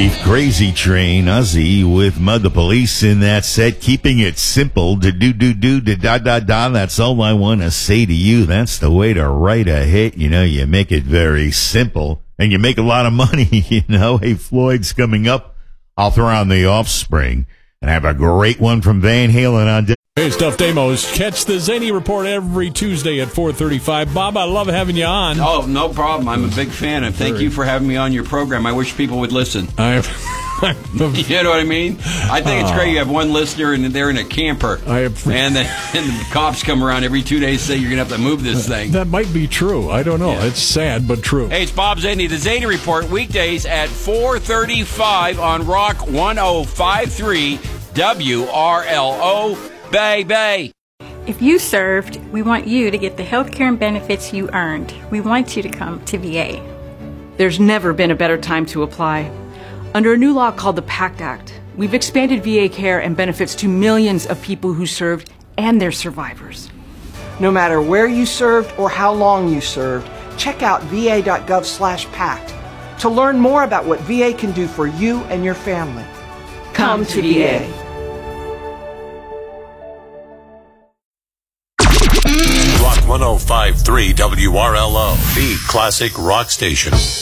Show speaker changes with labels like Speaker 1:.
Speaker 1: Chief Crazy Train, Ozzy with Mud the Police in that set, keeping it simple. That's all I want to say to you. That's the way to write a hit. You know, you make it very simple and you make a lot of money. You know, hey, Floyd's coming up. I'll throw on the Offspring and have a great one from Van Halen on.
Speaker 2: Hey, Stuffed Amos. Catch the Zany Report every Tuesday at 4:35. Bob, I love having you on.
Speaker 3: Oh, no problem. I'm a big fan, and thank you for having me on your program. I wish people would listen. You know what I mean? I think it's great. You have one listener, and they're in a camper. And the cops come around every 2 days and say, you're going to have to move this thing.
Speaker 2: That might be true. I don't know. Yeah. It's sad, but true.
Speaker 3: Hey, it's Bob Zany. The Zany Report, weekdays at 4:35 on Rock 105.3 WRLO. Baby.
Speaker 4: If you served, we want you to get the health care and benefits you earned. We want you to come to VA.
Speaker 5: There's never been a better time to apply. Under a new law called the PACT Act, we've expanded VA care and benefits to millions of people who served and their survivors.
Speaker 6: No matter where you served or how long you served, check out va.gov/PACT to learn more about what VA can do for you and your family.
Speaker 5: Come to VA.
Speaker 7: Rock 105.3 WRLO, the classic rock station.